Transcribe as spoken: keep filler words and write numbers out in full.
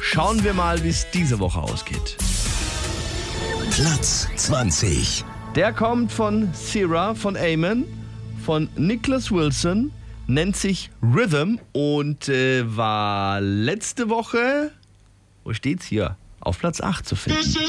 Schauen wir mal, wie es diese Woche ausgeht. Platz zwanzig. Der kommt von Sierra, von Eamon, von Nicholas Wilson, nennt sich Rhythm und äh, war letzte Woche, wo steht's hier, auf Platz acht zu finden.